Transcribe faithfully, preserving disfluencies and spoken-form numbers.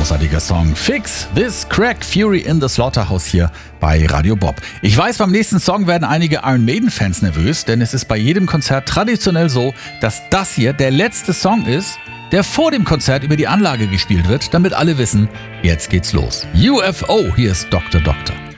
großartiger Song. Fix This Crack, Fury in the Slaughterhouse hier bei Radio Bob. Ich weiß, beim nächsten Song werden einige Iron Maiden-Fans nervös, denn es ist bei jedem Konzert traditionell so, dass das hier der letzte Song ist, der vor dem Konzert über die Anlage gespielt wird, damit alle wissen, jetzt geht's los. U F O, hier ist Doktor Doktor.